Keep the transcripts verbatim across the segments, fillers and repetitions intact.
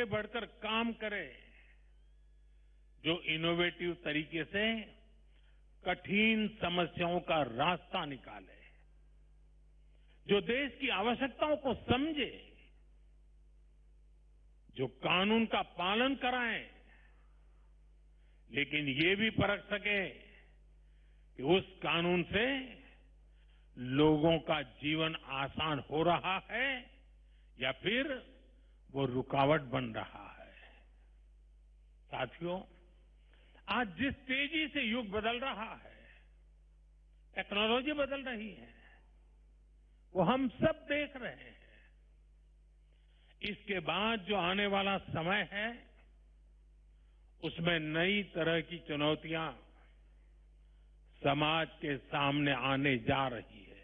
बढ़कर काम करे, जो इनोवेटिव तरीके से कठिन समस्याओं का रास्ता निकाले, जो देश की आवश्यकताओं को समझे, जो कानून का पालन कराए, लेकिन ये भी परख सके कि उस कानून से लोगों का जीवन आसान हो रहा है या फिर वो रुकावट बन रहा है। साथियों, आज जिस तेजी से युग बदल रहा है, टेक्नोलॉजी बदल रही है, वो हम सब देख रहे हैं। इसके बाद जो आने वाला समय है, उसमें नई तरह की चुनौतियां समाज के सामने आने जा रही है।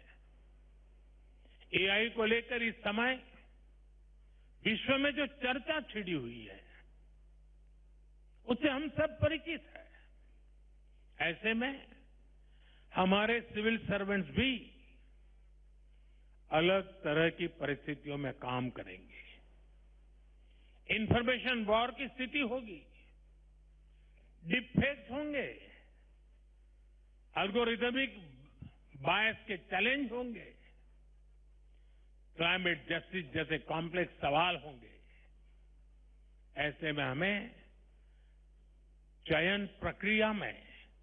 एआई को लेकर इस समय विश्व में जो चर्चा छिड़ी हुई है, उससे हम सब परिचित हैं। ऐसे में हमारे सिविल सर्वेंट्स भी अलग तरह की परिस्थितियों में काम करेंगे। इंफॉर्मेशन वॉर की स्थिति होगी, डिफेक्ट होंगे, एल्गोरिथमिक बायस के चैलेंज होंगे, क्लाइमेट जस्टिस जैसे कॉम्प्लेक्स सवाल होंगे। ऐसे में हमें चयन प्रक्रिया में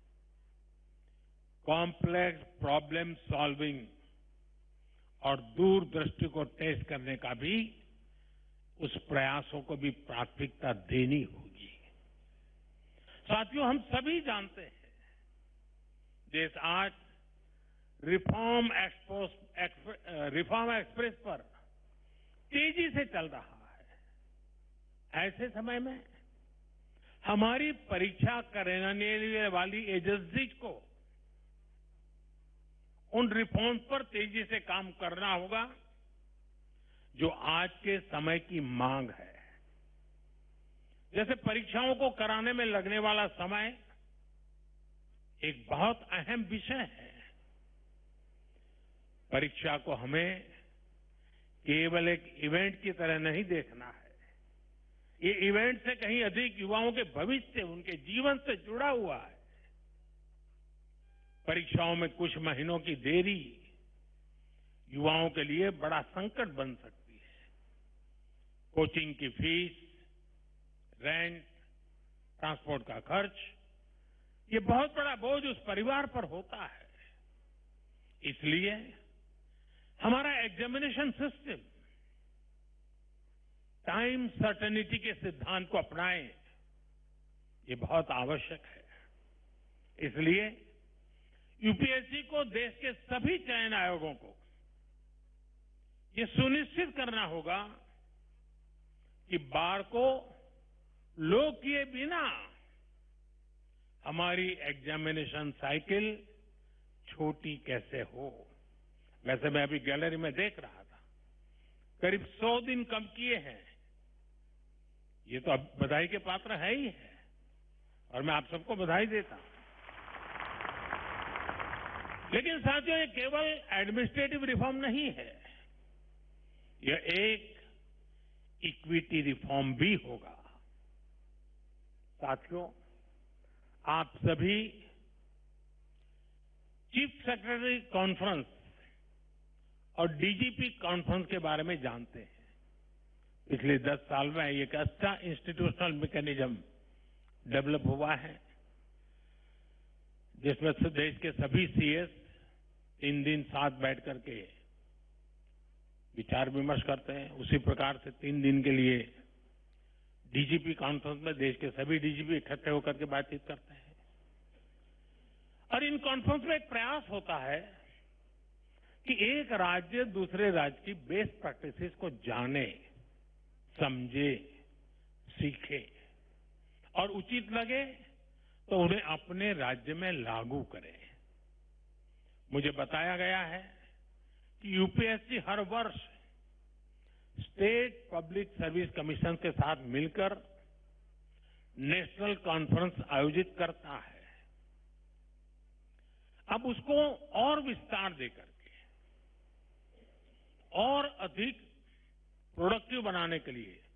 कॉम्प्लेक्स प्रॉब्लम सॉल्विंग और दूरदृष्टि को टेस्ट करने का भी, उस प्रयासों को भी प्राथमिकता देनी होगी। साथियों, हम सभी जानते हैं देश आज रिफॉर्म एक्सपोस रिफॉर्म एक्सप्रेस पर तेजी से चल रहा है। ऐसे समय में हमारी परीक्षा कराने वाली एजेंसीज को उन रिफॉर्म्स पर तेजी से काम करना होगा जो आज के समय की मांग है। जैसे परीक्षाओं को कराने में लगने वाला समय एक बहुत अहम विषय है। परीक्षा को हमें केवल एक इवेंट की तरह नहीं देखना है। ये इवेंट से कहीं अधिक युवाओं के भविष्य, उनके जीवन से जुड़ा हुआ है। परीक्षाओं में कुछ महीनों की देरी युवाओं के लिए बड़ा संकट बन सकती है। कोचिंग की फीस, रेंट, ट्रांसपोर्ट का खर्च, ये बहुत बड़ा बोझ उस परिवार पर होता है। इसलिए हमारा एग्जामिनेशन सिस्टम टाइम सर्टेनिटी के सिद्धांत को अपनाए, ये बहुत आवश्यक है। इसलिए यूपीएससी को देश के सभी चयन आयोगों को ये सुनिश्चित करना होगा कि बार को लो किए बिना हमारी एग्जामिनेशन साइकिल छोटी कैसे हो। वैसे मैं अभी गैलरी में देख रहा था, करीब सौ दिन कम किए हैं। ये तो अब बधाई के पात्र है ही है और मैं आप सबको बधाई देता हूं। लेकिन साथियों, ये केवल एडमिनिस्ट्रेटिव रिफॉर्म नहीं है, यह एक इक्विटी रिफॉर्म भी होगा। साथियों, आप सभी चीफ सेक्रेटरी कॉन्फ्रेंस और डीजीपी कॉन्फ्रेंस के बारे में जानते हैं। पिछले दस साल में एक अच्छा इंस्टीट्यूशनल मैकेनिज्म डेवलप हुआ है, जिसमें से देश के सभी सीएस तीन दिन साथ बैठ करके विचार विमर्श करते हैं। उसी प्रकार से तीन दिन के लिए डीजीपी कॉन्फ्रेंस में देश के सभी डीजीपी इकट्ठे होकर के बातचीत करते हैं। और इन कॉन्फ्रेंस में एक प्रयास होता है कि एक राज्य दूसरे राज्य की बेस्ट प्रैक्टिसेस को जाने, समझे, सीखे और उचित लगे तो उन्हें अपने राज्य में लागू करें। मुझे बताया गया है कि यूपीएससी हर वर्ष स्टेट पब्लिक सर्विस कमीशन के साथ मिलकर नेशनल कॉन्फ्रेंस आयोजित करता है। अब उसको और विस्तार देकर के और अधिक प्रोडक्टिव बनाने के लिए